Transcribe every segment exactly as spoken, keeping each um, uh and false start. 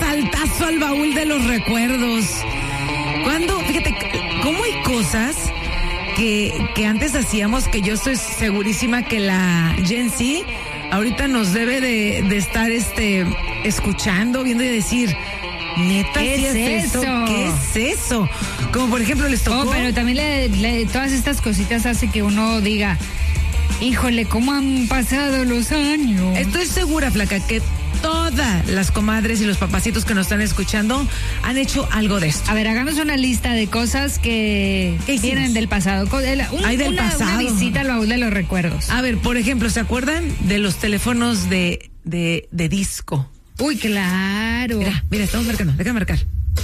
saltazo al baúl de los recuerdos. Cuando, fíjate, cómo hay cosas que, que antes hacíamos que yo estoy segurísima que la Gen Z ahorita nos debe de, de estar este escuchando, viendo y decir, neta, ¿qué ¿sí es, es eso? eso? ¿Qué es eso? Como por ejemplo les tocó. Oh, pero también le, le, todas estas cositas hace que uno diga, híjole, ¿cómo han pasado los años? Estoy segura, Flaca, que todas las comadres y los papacitos que nos están escuchando han hecho algo de esto. A ver, hagamos una lista de cosas que vienen del pasado. Un, Hay del una, pasado. Una visita al baúl de los recuerdos. A ver, por ejemplo, ¿se acuerdan de los teléfonos de, de, de disco? Uy, claro. Mira, mira, estamos marcando, déjame marcar.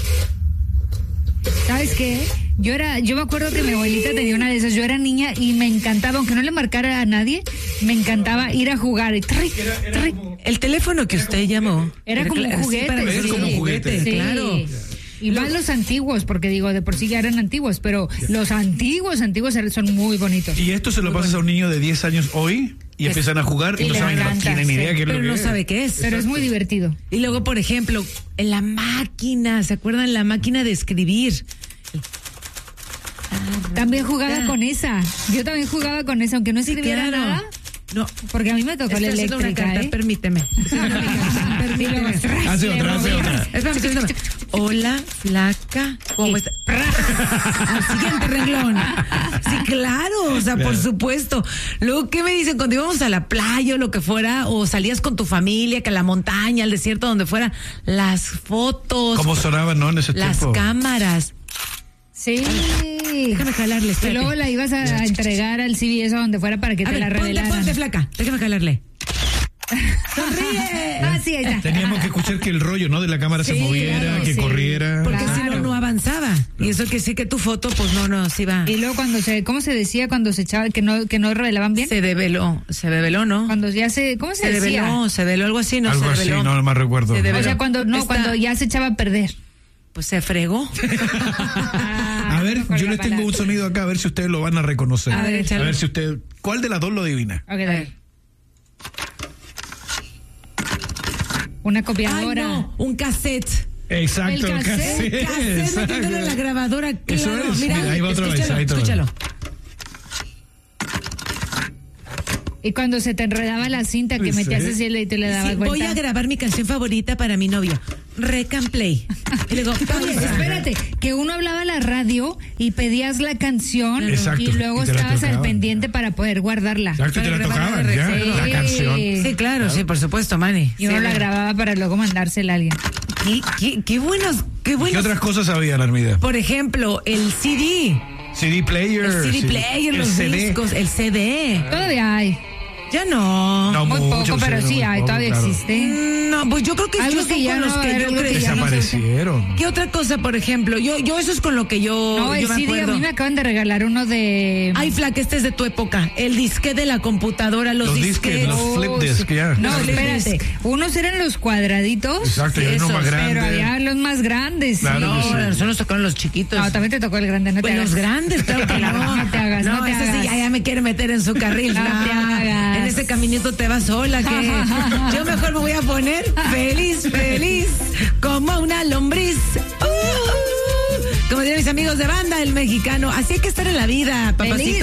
¿Sabes qué? Yo era, yo me acuerdo que mi abuelita tenía una de esas. Yo era niña y me encantaba, aunque no le marcara a nadie, me encantaba ir a jugar. Y tric, tric. El teléfono que usted llamó era como un juguete. Sí, era como un juguete, sí. claro. Y más los antiguos, porque digo, de por sí ya eran antiguos, pero los antiguos, antiguos son muy bonitos. Y esto se lo pasas a un niño de diez años hoy y Es, empiezan a jugar y, y no saben, no tienen idea sí, qué es pero lo que no es. sabe qué es. Pero Exacto. Es muy divertido. Y luego, por ejemplo, en la máquina, ¿se acuerdan? La máquina de escribir. También jugaba ah. con esa. Yo también jugaba con esa, aunque no escribiera sí, claro. nada. No, porque a mí me tocó la eléctrica, una carta, ¿eh? Permíteme. Permíteme. Hace otra, hace otra. Espérame, espérame. Hola, Flaca. ¿Cómo está? Al siguiente renglón. Sí, claro, o sea, por supuesto. Luego, ¿qué me dicen? Cuando íbamos a la playa o lo que fuera, o salías con tu familia, que a la montaña, al desierto, donde fuera, las fotos. ¿Cómo sonaban, no? En ese las tiempo. Las cámaras. Sí. Déjame jalarle, espérate. Y luego la ibas a, a entregar al C B S o donde fuera para que a te ver, la revelaran. Ponte, ponte, Flaca. Déjame jalarle. ¡Sonríe! Ah, sí, ahí está. Teníamos que escuchar que el rollo, ¿no? De la cámara sí, se moviera, claro, que sí. corriera. Porque claro. si no, no avanzaba. Y eso que sí que tu foto, pues no, no, se iba. Y luego cuando se, ¿cómo se decía cuando se echaba, que no, que no revelaban bien? Se develó, se develó, ¿no? Cuando ya se, ¿cómo se, se decía? Develó, se develó, algo así, no algo se así, develó. no, no más recuerdo. O sea, cuando, no, Esta... cuando ya se echaba a perder. Pues se fregó. A ver, yo les tengo un sonido acá, a ver si ustedes lo van a reconocer. A ver, a ver si usted, ¿cuál de las dos lo adivina? Ok, dale. Una copiadora. Ay, no, un cassette. Exacto, el cassette. El cassette metiéndolo en la grabadora, claro. Eso es. Mira, Mira, ahí va otra escúchalo, vez, ahí otra escúchalo. vez. Y cuando se te enredaba la cinta que ¿Sí? metías así y te le dabas Sí, vuelta. voy a grabar mi canción favorita para mi novio. Rec and play. Y luego, oye, espérate, que uno hablaba a la radio y pedías la canción. Exacto, y luego y te la estabas al tocaban. pendiente para poder guardarla. Exacto, te la tocaban ya, Sí. la canción. Sí, claro, sí, por supuesto, Manny. Y uno sí, la bueno. grababa para luego mandársela a alguien. Qué, qué, qué buenos, qué buenos. ¿Qué otras cosas había, Armida? Por ejemplo, el C D. C D player. El C D sí. player, el los C D. discos, el C D. Todavía hay. Ya no. No, Muy mucho, poco, pero sí, sí muy hay, poco, todavía claro. existe. No, pues yo creo que Algo yo que son ya con no los va a que haber, yo algo que crecí. ya no se usa. Desaparecieron. ¿Qué otra cosa, por ejemplo? Yo, yo eso es con lo que yo, No, el yo me C D, a acuerdo. mí me acaban de regalar uno de... Ay, Flaca, este es de tu época. El disque de la computadora, los, Los disquetes. disques, los flip disc, ya. No, Los flip espérate. disc. Unos eran los cuadraditos. Exacto, y hay uno esos, más grande. Pero había los más grandes. Claro sí. No, que sí. nosotros nos tocaron los chiquitos. No, también te tocó el grande, no te Pues hagas. los grandes, claro que no. No te hagas, no te ese hagas. sí ya, ya me quiere meter en su carril. No te hagas. En ese caminito te vas sola, que yo mejor me voy a poner feliz, feliz, como una lombriz. Uh, como dirían mis amigos de banda, el mexicano. Así hay que estar en la vida, papacito. Feliz.